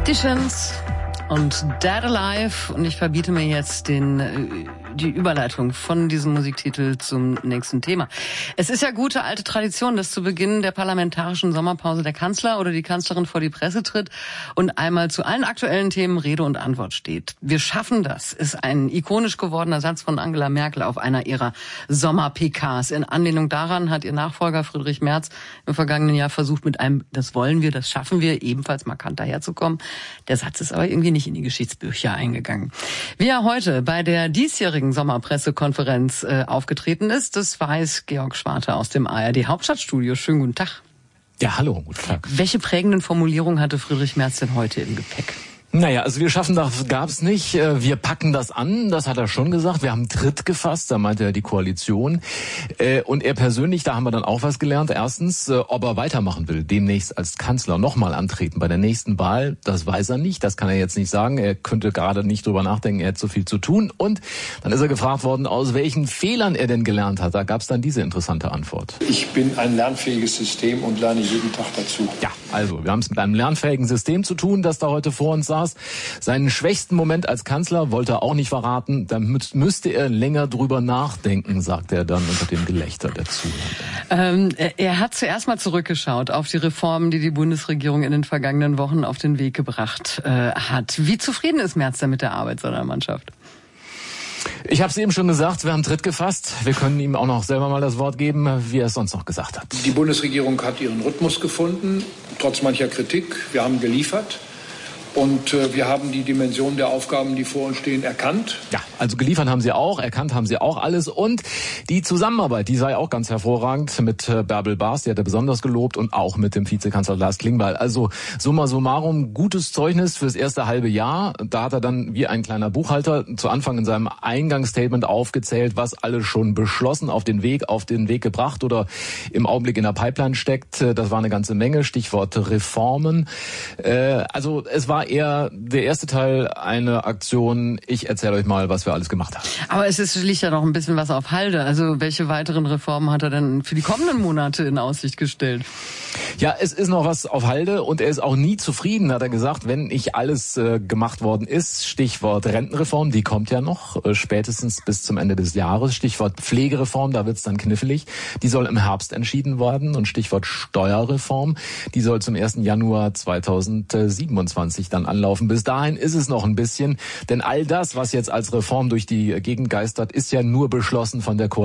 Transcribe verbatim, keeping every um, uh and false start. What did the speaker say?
Opticians und Dead Alive, und ich verbiete mir jetzt den die Überleitung von diesem Musiktitel zum nächsten Thema. Es ist ja gute alte Tradition, dass zu Beginn der parlamentarischen Sommerpause der Kanzler oder die Kanzlerin vor die Presse tritt und einmal zu allen aktuellen Themen Rede und Antwort steht. Wir schaffen das ist ein ikonisch gewordener Satz von Angela Merkel auf einer ihrer Sommer-P Ks. In Anlehnung daran hat ihr Nachfolger Friedrich Merz im vergangenen Jahr versucht, mit einem "Das wollen wir, das schaffen wir" ebenfalls markant daherzukommen. Der Satz ist aber irgendwie nicht in die Geschichtsbücher eingegangen. Wie er heute bei der diesjährigen Sommerpressekonferenz äh, aufgetreten ist, das weiß Georg Schwarte aus dem A R D Hauptstadtstudio. Schönen guten Tag. Ja, hallo, guten Tag. Welche prägenden Formulierungen hatte Friedrich Merz denn heute im Gepäck? Naja, also wir schaffen das gab's nicht. Wir packen das an, das hat er schon gesagt. Wir haben Tritt gefasst, da meinte er die Koalition. Und er persönlich, da haben wir dann auch was gelernt. Erstens, ob er weitermachen will, demnächst als Kanzler nochmal antreten bei der nächsten Wahl, das weiß er nicht, das kann er jetzt nicht sagen. Er könnte gerade nicht drüber nachdenken, er hat so viel zu tun. Und dann ist er gefragt worden, aus welchen Fehlern er denn gelernt hat. Da gab's dann diese interessante Antwort. Ich bin ein lernfähiges System und lerne jeden Tag dazu. Ja, also wir haben es mit einem lernfähigen System zu tun, das da heute vor uns saß. Seinen schwächsten Moment als Kanzler wollte er auch nicht verraten. Da müsste er länger drüber nachdenken, sagte er dann unter dem Gelächter der Zuhörer. Ähm, er hat zuerst mal zurückgeschaut auf die Reformen, die die Bundesregierung in den vergangenen Wochen auf den Weg gebracht äh, hat. Wie zufrieden ist Merz denn mit der Arbeit seiner Mannschaft? Ich habe es eben schon gesagt, wir haben Tritt gefasst. Wir können ihm auch noch selber mal das Wort geben, wie er es sonst noch gesagt hat. Die Bundesregierung hat ihren Rhythmus gefunden, trotz mancher Kritik. Wir haben geliefert. Und äh, wir haben die Dimension der Aufgaben, die vor uns stehen, erkannt. Ja, also geliefert haben sie auch, erkannt haben sie auch alles. Und die Zusammenarbeit, die sei auch ganz hervorragend mit äh, Bärbel Bas, die hat er besonders gelobt, und auch mit dem Vizekanzler Lars Klingbeil. Also summa summarum, gutes Zeugnis fürs erste halbe Jahr. Da hat er dann wie ein kleiner Buchhalter zu Anfang in seinem Eingangsstatement aufgezählt, was alles schon beschlossen, auf den Weg, auf den Weg gebracht oder im Augenblick in der Pipeline steckt. Das war eine ganze Menge, Stichwort Reformen. Äh, also es war eher der erste Teil eine Aktion, ich erzähle euch mal, was wir alles gemacht haben. Aber es ist, liegt ja noch ein bisschen was auf Halde. Also welche weiteren Reformen hat er denn für die kommenden Monate in Aussicht gestellt? Ja, es ist noch was auf Halde, und er ist auch nie zufrieden, hat er gesagt, wenn nicht alles äh, gemacht worden ist. Stichwort Rentenreform, die kommt ja noch, äh, spätestens bis zum Ende des Jahres. Stichwort Pflegereform, da wird's dann knifflig. Die soll im Herbst entschieden werden. Und Stichwort Steuerreform, die soll zum ersten Januar zweitausendsiebenundzwanzig dann anlaufen. Bis dahin ist es noch ein bisschen, denn all das, was jetzt als Reform durch die Gegend geistert, ist ja nur beschlossen von der Koalition.